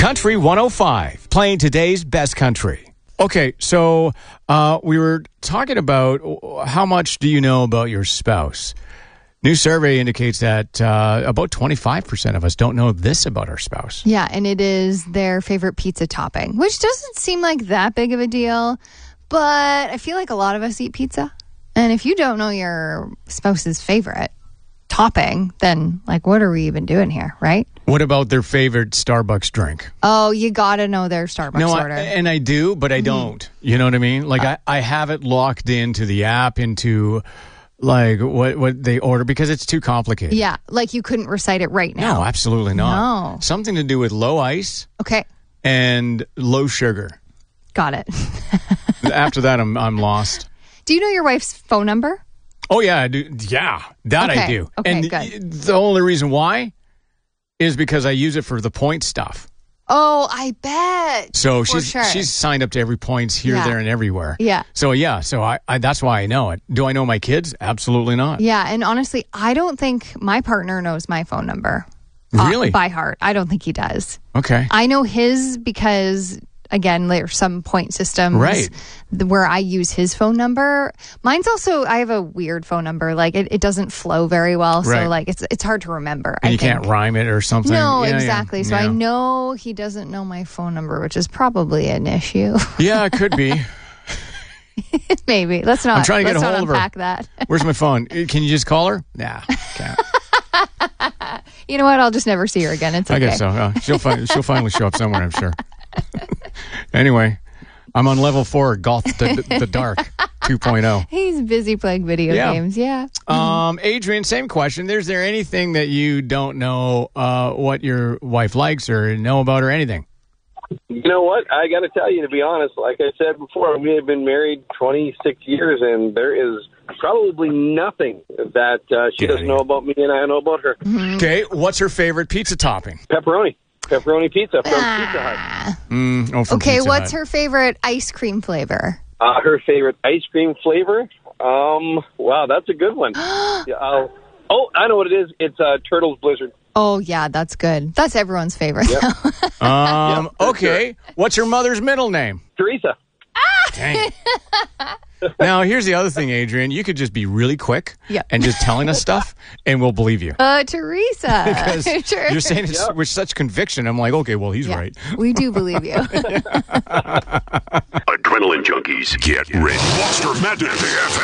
Country 105, playing today's best country. Okay, so we were talking about how much do you know about your spouse? New survey indicates that about 25% of us don't know this about our spouse. Yeah, and it is their favorite pizza topping, which doesn't seem like that big of a deal, but I feel like a lot of us eat pizza. And if you don't know your spouse's favorite topping, then like what are we even doing here, right? What about their favorite Starbucks drink? Oh, you got to know their Starbucks order. And I do, but I don't. You know what I mean? Like I have it locked into the app, into like what they order because it's too complicated. Yeah, like you couldn't recite it right now. No, absolutely not. No. Something to do with low ice. Okay. And low sugar. Got it. After that, I'm lost. Do you know your wife's phone number? Oh, yeah, I do. Yeah, that okay. I do. Okay, and good. The only reason why is because I use it for the point stuff. Oh, I bet. So for sure. she's signed up to every points here, there, and everywhere. Yeah. So, I that's why I know it. Do I know my kids? Absolutely not. Yeah, and honestly, I don't think my partner knows my phone number. Really? By heart. I don't think he does. Okay. I know his because, again, there's some point systems where I use his phone number. Mine's also, I have a weird phone number. Like, it doesn't flow very well. So, like, it's hard to remember. And you can't rhyme it or something? No, exactly. Yeah. So I know he doesn't know my phone number, which is probably an issue. Yeah, it could be. Maybe. Let's not, I'm trying to get a hold of her. Unpack that. Where's my phone? Can you just call her? Nah, can't. You know what? I'll just never see her again. It's okay. I guess so. She'll finally show up somewhere, I'm sure. Anyway, I'm on level 4, Golf the Dark 2.0. He's busy playing video games. Yeah. Adrian, same question. Is there anything that you don't know what your wife likes or know about or anything? You know what? I got to tell you, to be honest, like I said before, we have been married 26 years, and there is probably nothing that she doesn't know about me and I know about her. Mm-hmm. Okay, what's her favorite pizza topping? Pepperoni pizza from Pizza Hut. From okay, Pizza what's Hut. her favorite ice cream flavor? Her favorite ice cream flavor? Wow, that's a good one. I know what it is. It's Turtles Blizzard. Oh, yeah, that's good. That's everyone's favorite. Yep. Okay, what's her mother's middle name? Teresa. Dang. Now, here's the other thing, Adrian. You could just be really quick and just telling us stuff, and we'll believe you. Teresa. Because sure. you're saying it with such conviction. I'm like, okay, well, he's right. We do believe you. Adrenaline junkies, get ready. Monster Madness.